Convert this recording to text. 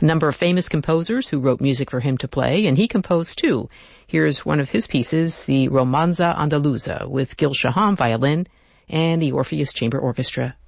A number of famous composers who wrote music for him to play, and he composed too. Here's one of his pieces, the Romanza Andaluza, with Gil Shaham violin and the Orpheus Chamber Orchestra.